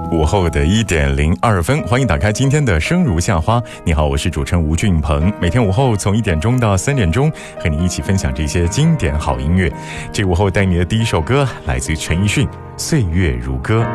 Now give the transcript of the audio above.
午后的1:02，欢迎打开今天的生如夏花。你好，我是主持人吴俊鹏。每天午后从1点钟到3点钟，和你一起分享这些经典好音乐。这午后带你的第一首歌来自于陈奕迅《岁月如歌》。